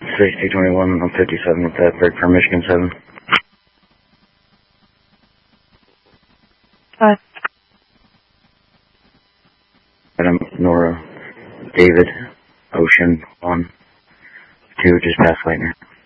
6221, I'm 57 with that break from Michigan 7. Hi. Adam, Nora, David, Ocean, 1, 2, just past Lightner.